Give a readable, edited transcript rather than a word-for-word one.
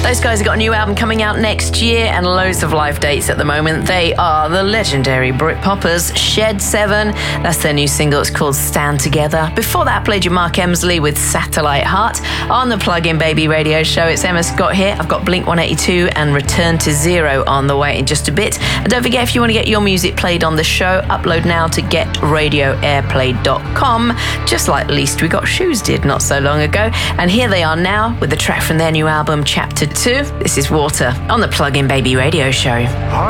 Those guys have got a new album coming out next year and loads of live dates at the moment. They are the legendary Britpoppers, Shed 7. That's their new single. It's called Stand Together. Before that, I played you Mark Emsley with Satellite Heart. On the Plug-in Baby radio show, it's Emma Scott here. I've got Blink 182 and Return to Zero on the way in just a bit. And don't forget, if you want to get your music played on the show, upload now to getradioairplay.com, just like Least We Got Shoes did not so long ago. And here they are now with the track from their new album, Chapter 2. This is Water on the Plug-in Baby radio show.